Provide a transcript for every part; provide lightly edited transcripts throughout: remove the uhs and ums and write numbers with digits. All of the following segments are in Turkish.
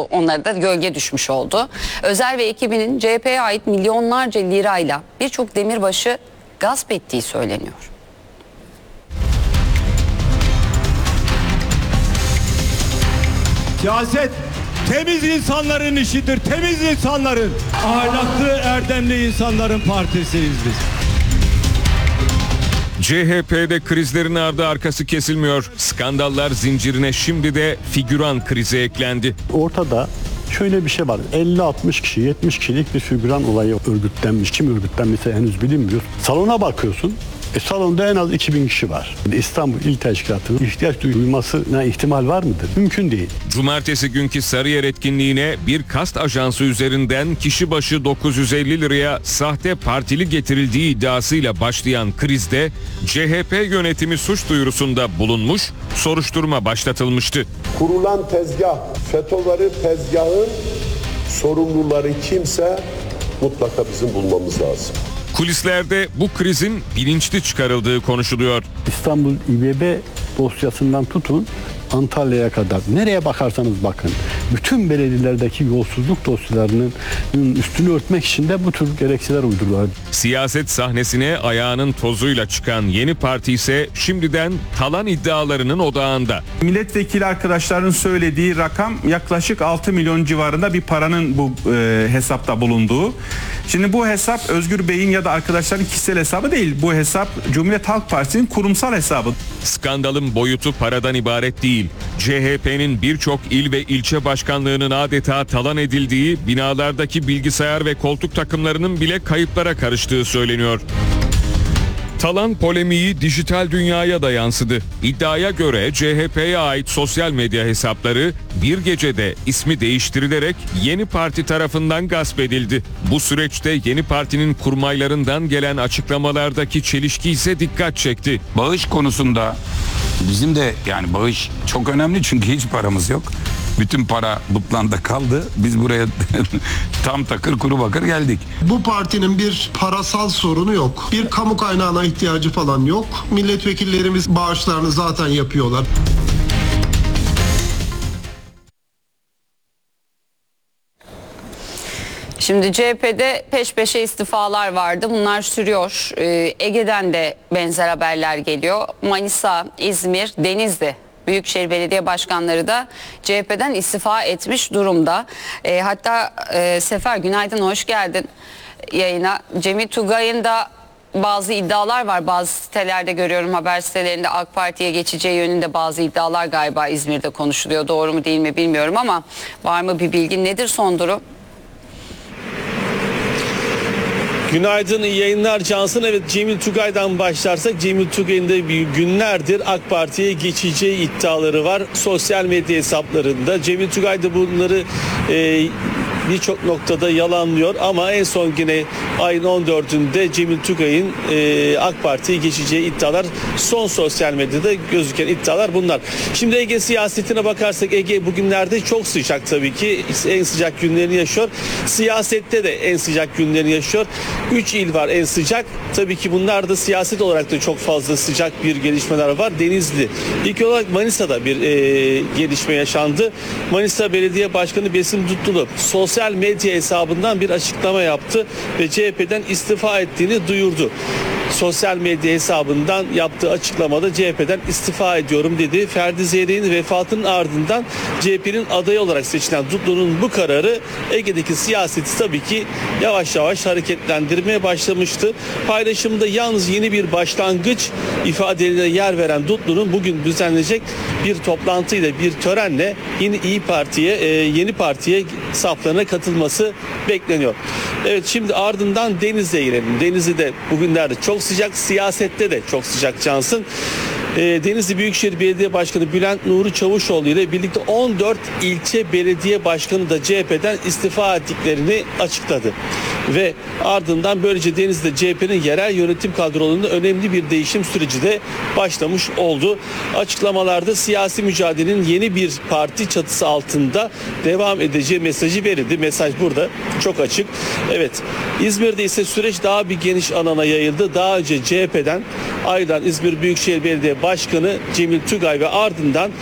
onlara da gölge düşmüş oldu. Özer ve ekibinin CHP'ye ait milyonlarca lirayla birçok demirbaşı gasp ettiği söyleniyor. Siyaset temiz insanların işidir, temiz insanların, ahlaklı, erdemli insanların partisiyiz biz. CHP'de krizlerin ardı arkası kesilmiyor. Skandallar zincirine şimdi de figüran krizi eklendi. Ortada şöyle bir şey var. 50-60 kişi, 70 kişilik bir figüran olayı örgütlenmiş. Kim örgütlenmişse henüz bilinmiyor. Salona bakıyorsun. Salonda en az 2000 kişi var. İstanbul İl Teşkilatı'nın ihtiyaç duyulmasına ihtimal var mıdır? Mümkün değil. Cumartesi günkü Sarıyer etkinliğine bir kast ajansı üzerinden kişi başı 950 liraya sahte partili getirildiği iddiasıyla başlayan krizde CHP yönetimi suç duyurusunda bulunmuş, soruşturma başlatılmıştı. Kurulan tezgah, FETÖ'leri tezgahın sorumluları kimse mutlaka bizim bulmamız lazım. Kulislerde bu krizin bilinçli çıkarıldığı konuşuluyor. İstanbul İBB dosyasından tutun Antalya'ya kadar nereye bakarsanız bakın bütün belediyelerdeki yolsuzluk dosyalarının üstünü örtmek için de bu tür gerekçeler uyduruluyor. Siyaset sahnesine ayağının tozuyla çıkan yeni parti ise şimdiden talan iddialarının odağında. Milletvekili arkadaşların söylediği rakam yaklaşık 6 milyon civarında bir paranın bu hesapta bulunduğu. Şimdi bu hesap Özgür Bey'in ya da arkadaşların kişisel hesabı değil. Bu hesap Cumhuriyet Halk Partisi'nin kurumsal hesabı. Skandalın boyutu paradan ibaret değil. CHP'nin birçok il ve ilçe başkanlığının adeta talan edildiği, binalardaki bilgisayar ve koltuk takımlarının bile kayıplara karıştığı söyleniyor. Talan polemiği dijital dünyaya da yansıdı. İddiaya göre CHP'ye ait sosyal medya hesapları bir gecede ismi değiştirilerek Yeni Parti tarafından gasp edildi. Bu süreçte Yeni Parti'nin kurmaylarından gelen açıklamalardaki çelişki ise dikkat çekti. Bağış konusunda bizim de yani bağış çok önemli çünkü hiç paramız yok. Bütün para Butlan'da kaldı. Biz buraya tam takır kuru bakır geldik. Bu partinin bir parasal sorunu yok. Bir kamu kaynağına ihtiyacı falan yok. Milletvekillerimiz bağışlarını zaten yapıyorlar. Şimdi CHP'de peş peşe istifalar vardı. Bunlar sürüyor. Ege'den de benzer haberler geliyor. Manisa, İzmir, Denizli Büyükşehir Belediye Başkanları da CHP'den istifa etmiş durumda. Hatta Sefer günaydın, hoş geldin yayına. Cemil Tugay'ın da bazı iddialar var. Bazı sitelerde görüyorum, haber sitelerinde AK Parti'ye geçeceği yönünde bazı iddialar galiba İzmir'de konuşuluyor. Doğru mu değil mi bilmiyorum ama var mı bir bilgin? Nedir son durum? Günaydın, iyi yayınlar Cansın. Evet, Cemil Tugay'dan başlarsak, Cemil Tugay'ın da günlerdir AK Parti'ye geçeceği iddiaları var sosyal medya hesaplarında. Cemil Tugay da bunları birçok noktada yalanlıyor ama en son yine ayın 14'ünde Cemil Tugay'ın AK Parti'ye geçeceği iddialar, son sosyal medyada gözüken iddialar bunlar. Şimdi Ege siyasetine bakarsak, Ege bugünlerde çok sıcak tabii ki. En sıcak günlerini yaşıyor. Siyasette de en sıcak günlerini yaşıyor. 3 il var en sıcak. Tabii ki bunlar da siyaset olarak da çok fazla sıcak bir gelişmeler var. Denizli. İlk olarak Manisa'da bir gelişme yaşandı. Manisa Belediye Başkanı Besim Dutlulu sosyal medya hesabından bir açıklama yaptı ve CHP'den istifa ettiğini duyurdu. Sosyal medya hesabından yaptığı açıklamada CHP'den istifa ediyorum dedi. Ferdi Zeyrek'in vefatının ardından CHP'nin adayı olarak seçilen Dutlu'nun bu kararı Ege'deki siyaseti tabii ki yavaş yavaş hareketlendirmeye başlamıştı. Paylaşımda yalnız yeni bir başlangıç ifadelerine yer veren Dutlu'nun bugün düzenlenecek bir toplantıyla, bir törenle Yeni Parti'ye saflarına katılması bekleniyor. Evet, şimdi ardından Denizli'ye girelim. Denizli'de bugünlerde çok sıcak, siyasette de çok sıcak Cansın. Denizli Büyükşehir Belediye Başkanı Bülent Nuri Çavuşoğlu ile birlikte 14 ilçe belediye başkanı da CHP'den istifa ettiklerini açıkladı. Ve ardından böylece Denizli'de CHP'nin yerel yönetim kadrolarında önemli bir değişim süreci de başlamış oldu. Açıklamalarda siyasi mücadelenin yeni bir parti çatısı altında devam edeceği mesajı verildi. Mesaj burada çok açık. Evet, İzmir'de ise süreç daha bir geniş alana yayıldı. Daha önce CHP'den ayrılan İzmir Büyükşehir Belediye Başkanı Cemil Tugay ve ardından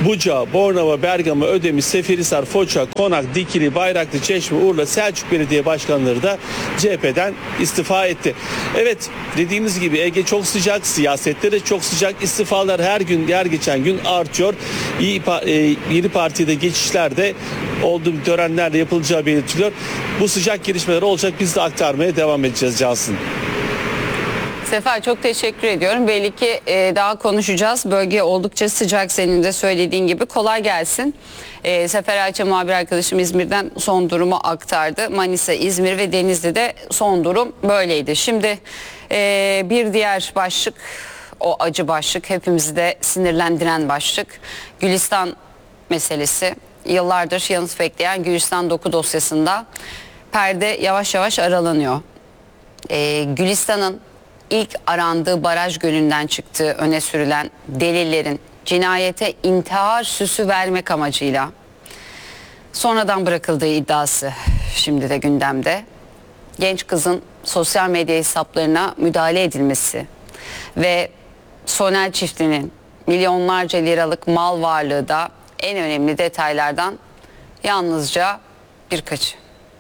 Buca, Bornova, Bergama, Ödemiş, Seferihisar, Foça, Konak, Dikili, Bayraklı, Çeşme, Urla, Selçuk Belediye Başkanları da CHP'den istifa etti. Evet, dediğimiz gibi Ege çok sıcak, siyasette de çok sıcak. İstifalar her geçen gün artıyor. Yeni partide geçişler de olduğu törenlerle yapılacağı belirtiliyor. Bu sıcak gelişmeler olacak. Biz de aktarmaya devam edeceğiz Cansın. Sefer, çok teşekkür ediyorum. Belli ki daha konuşacağız. Bölge oldukça sıcak, senin de söylediğin gibi. Kolay gelsin. Sefer Ayça muhabir arkadaşım İzmir'den son durumu aktardı. Manisa, İzmir ve Denizli'de son durum böyleydi. Şimdi bir diğer başlık, o acı başlık, hepimizi de sinirlendiren başlık. Gülistan meselesi. Yıllardır yanıt bekleyen Gülistan doku dosyasında perde yavaş yavaş aralanıyor. Gülistan'ın ilk arandığı baraj gölünden çıktığı öne sürülen delillerin cinayete intihar süsü vermek amacıyla sonradan bırakıldığı iddiası şimdi de gündemde. Genç kızın sosyal medya hesaplarına müdahale edilmesi ve Sonel çiftinin milyonlarca liralık mal varlığı da en önemli detaylardan yalnızca birkaçı.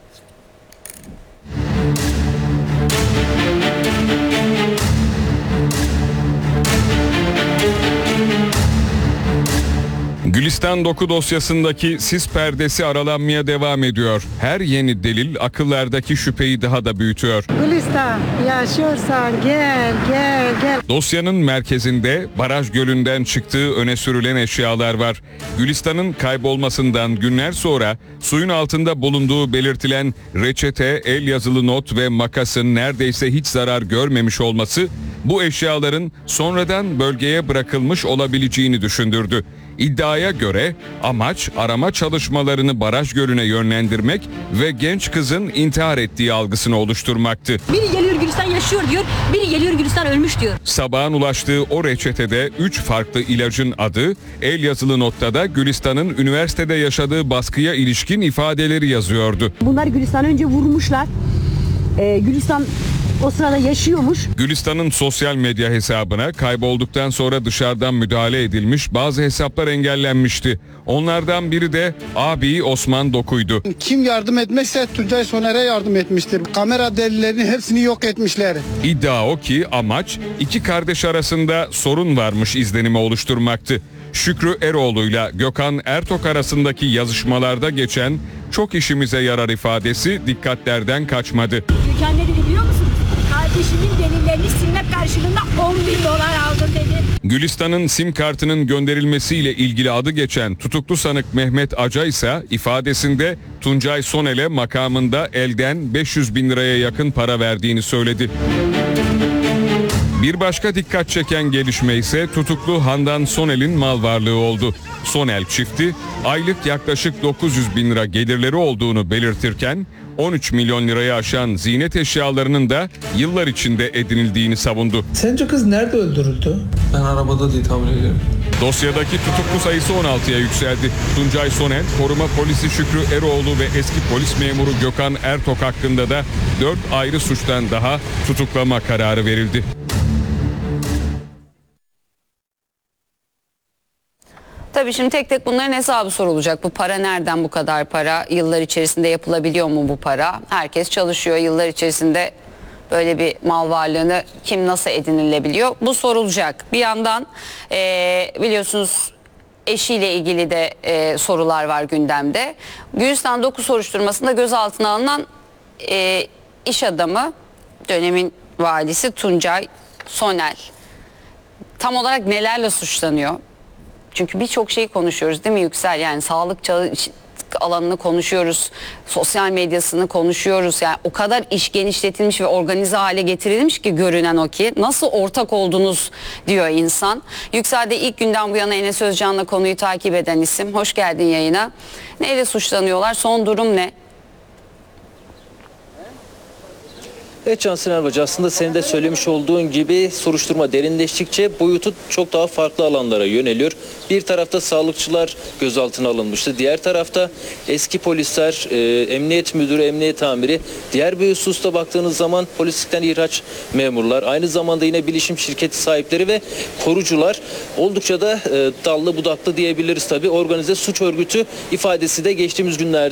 Gülistan doku dosyasındaki sis perdesi aralanmaya devam ediyor. Her yeni delil akıllardaki şüpheyi daha da büyütüyor. Gülistan, yaşıyorsan gel. Dosyanın merkezinde baraj gölünden çıktığı öne sürülen eşyalar var. Gülistan'ın kaybolmasından günler sonra suyun altında bulunduğu belirtilen reçete, el yazılı not ve makasın neredeyse hiç zarar görmemiş olması bu eşyaların sonradan bölgeye bırakılmış olabileceğini düşündürdü. İddiaya göre amaç arama çalışmalarını baraj gölüne yönlendirmek ve genç kızın intihar ettiği algısını oluşturmaktı. Biri geliyor Gülistan yaşıyor diyor, biri geliyor Gülistan ölmüş diyor. Sabahın ulaştığı o reçetede 3 farklı ilacın adı, el yazılı notta da Gülistan'ın üniversitede yaşadığı baskıya ilişkin ifadeleri yazıyordu. Bunlar Gülistan'ı önce vurmuşlar. Gülistan o sırada yaşıyormuş. Gülistan'ın sosyal medya hesabına kaybolduktan sonra dışarıdan müdahale edilmiş bazı hesaplar engellenmişti. Onlardan biri de abi Osman Doku'ydu. Kim yardım etmezse Tuncay Soner'e yardım etmiştir. Kamera delillerini hepsini yok etmişler. İddia o ki amaç iki kardeş arasında sorun varmış izlenimi oluşturmaktı. Şükrü Eroğlu'yla Gökhan Ertok arasındaki yazışmalarda geçen çok işimize yarar ifadesi dikkatlerden kaçmadı. Gökhan ne dedi biliyor musunuz? Kardeşimin delillerini silmek karşılığında 10.000 dolar aldım dedi. Gülistan'ın sim kartının gönderilmesiyle ilgili adı geçen tutuklu sanık Mehmet Aca ise ifadesinde Tuncay Sonel'e makamında elden 500 bin liraya yakın para verdiğini söyledi. Bir başka dikkat çeken gelişme ise tutuklu Handan Sonel'in mal varlığı oldu. Sonel çifti aylık yaklaşık 900 bin lira gelirleri olduğunu belirtirken 13 milyon lirayı aşan ziynet eşyalarının da yıllar içinde edinildiğini savundu. Sence kız nerede öldürüldü? Ben arabada diye tahmin ediyorum. Dosyadaki tutuklu sayısı 16'ya yükseldi. Tuncay Sonel, koruma polisi Şükrü Eroğlu ve eski polis memuru Gökhan Ertok hakkında da 4 ayrı suçtan daha tutuklama kararı verildi. Tabii şimdi tek tek bunların hesabı sorulacak. Bu para nereden, bu kadar para? Yıllar içerisinde yapılabiliyor mu bu para? Herkes çalışıyor. Yıllar içerisinde böyle bir mal varlığını kim nasıl edinilebiliyor? Bu sorulacak. Bir yandan biliyorsunuz eşiyle ilgili de sorular var gündemde. Gülistan doku soruşturmasında gözaltına alınan iş adamı, dönemin valisi Tuncay Sonel tam olarak nelerle suçlanıyor? Çünkü birçok şeyi konuşuyoruz değil mi Yüksel? Yani sağlık alanını konuşuyoruz, sosyal medyasını konuşuyoruz. Yani o kadar iş genişletilmiş ve organize hale getirilmiş ki görünen o ki nasıl ortak oldunuz diyor insan. Yüksel'de ilk günden bu yana Enes Özcan'la konuyu takip eden isim. Hoş geldin yayına. Neyle suçlanıyorlar? Son durum ne? Evet Cansın Erbacı, aslında senin de söylemiş olduğun gibi soruşturma derinleştikçe boyutu çok daha farklı alanlara yöneliyor. Bir tarafta sağlıkçılar gözaltına alınmıştı. Diğer tarafta eski polisler, emniyet müdürü, emniyet amiri. Diğer bir hususta baktığınız zaman polislikten ihraç memurlar, aynı zamanda yine bilişim şirketi sahipleri ve korucular oldukça da dallı budaklı diyebiliriz tabii. Organize suç örgütü ifadesi de geçtiğimiz günlerde